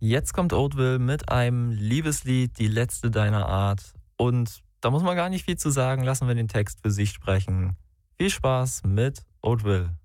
Jetzt kommt Oatville mit einem Liebeslied, die letzte deiner Art. Und da muss man gar nicht viel zu sagen, lassen wir den Text für sich sprechen. Viel Spaß mit Oatville.